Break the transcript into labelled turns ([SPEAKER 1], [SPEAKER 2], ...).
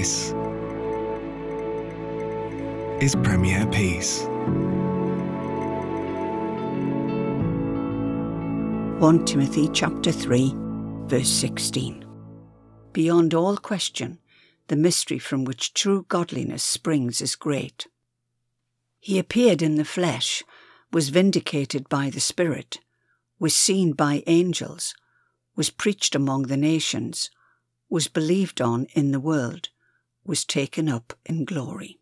[SPEAKER 1] This is Premier Peace.
[SPEAKER 2] 1 Timothy chapter 3, verse 16. Beyond all question, the mystery from which true godliness springs is great. He appeared in the flesh, was vindicated by the Spirit, was seen by angels, was preached among the nations, was believed on in the world, was taken up in glory.